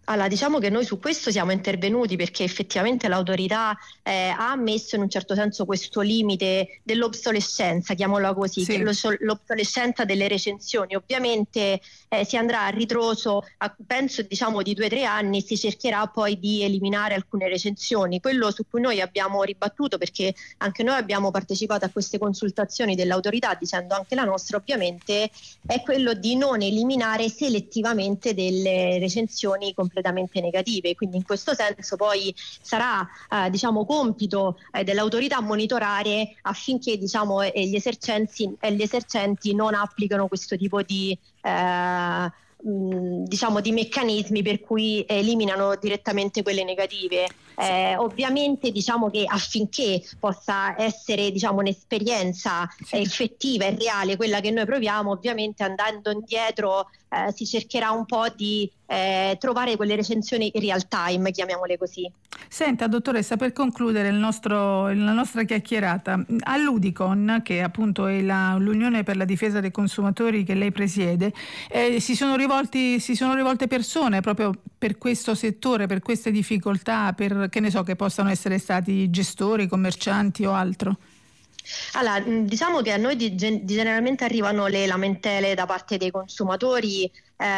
Allora, diciamo che noi su questo siamo intervenuti perché effettivamente l'autorità ha messo in un certo senso questo limite dell'obsolescenza, chiamiamola così, Sì. l'obsolescenza delle recensioni. Ovviamente si andrà a ritroso, penso diciamo di 2 o 3 anni, si cercherà poi di eliminare alcune recensioni. Quello su cui noi abbiamo ribattuto, perché anche noi abbiamo partecipato a queste consultazioni dell'autorità, dicendo anche la nostra ovviamente, è quello di non eliminare selettivamente delle recensioni completamente negative. Quindi in questo senso poi sarà diciamo compito dell'autorità monitorare affinché diciamo gli esercenti non applicano questo tipo di diciamo di meccanismi per cui eliminano direttamente quelle negative. Ovviamente diciamo che affinché possa essere diciamo un'esperienza effettiva e reale quella che noi proviamo, ovviamente andando indietro si cercherà un po' di trovare quelle recensioni real time, chiamiamole così. Senta, dottoressa, per concludere la nostra chiacchierata, all'Udicon, che appunto è l'Unione per la difesa dei consumatori che lei presiede, si sono rivolte persone proprio per questo settore, per queste difficoltà, per che ne so, che possano essere stati gestori, commercianti o altro? Allora, diciamo che a noi generalmente arrivano le lamentele da parte dei consumatori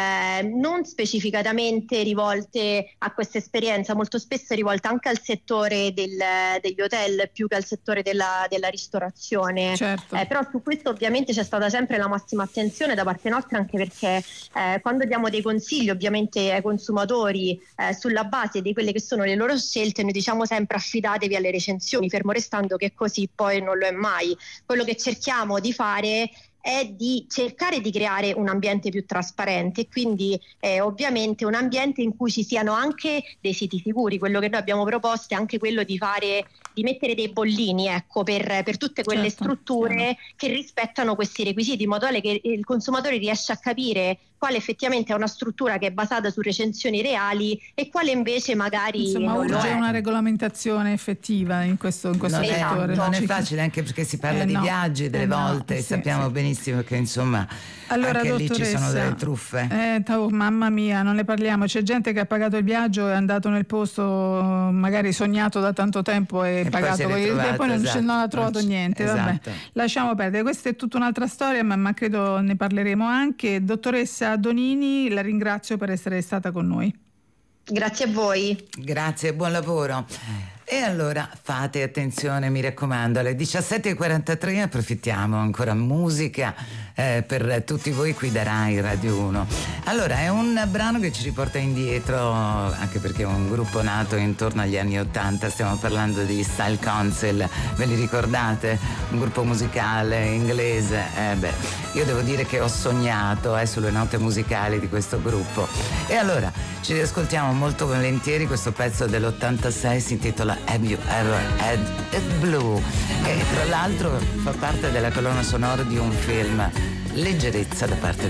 non specificatamente rivolte a questa esperienza, molto spesso rivolte anche al settore degli hotel più che al settore della ristorazione. Certo. Però su questo ovviamente c'è stata sempre la massima attenzione da parte nostra, anche perché quando diamo dei consigli ovviamente ai consumatori sulla base di quelle che sono le loro scelte, noi diciamo sempre affidatevi alle recensioni, fermo restando che così poi non lo è mai. Quello che cerchiamo di fare è di cercare di creare un ambiente più trasparente e quindi ovviamente un ambiente in cui ci siano anche dei siti sicuri. Quello che noi abbiamo proposto è anche quello di mettere dei bollini, ecco, per tutte quelle strutture che rispettano questi requisiti, in modo tale che il consumatore riesce a capire quale effettivamente è una struttura che è basata su recensioni reali e quale invece magari insomma non urge lo è. Una regolamentazione effettiva in questo settore. Non è facile, anche perché si parla di viaggi delle volte, sappiamo benissimo che insomma allora, anche lì ci sono delle truffe. Mamma mia, non ne parliamo. C'è gente che ha pagato il viaggio, è andato nel posto magari sognato da tanto tempo e pagato e poi non ha trovato niente. Esatto. Vabbè, lasciamo perdere, questa è tutta un'altra storia, ma credo ne parleremo anche. Dottoressa Donini, la ringrazio per essere stata con noi. Grazie a voi. Grazie e buon lavoro. E allora fate attenzione, mi raccomando, alle 17:43 approfittiamo ancora musica per tutti voi qui da Rai Radio 1. Allora è un brano che ci riporta indietro, anche perché è un gruppo nato intorno agli anni 80, stiamo parlando di Style Council, ve li ricordate? Un gruppo musicale inglese. Io devo dire che ho sognato sulle note musicali di questo gruppo. E allora ci riascoltiamo molto volentieri questo pezzo dell'86, si intitola Have You Ever Had It Blue? E tra l'altro fa parte della colonna sonora di un film, Leggerezza da parte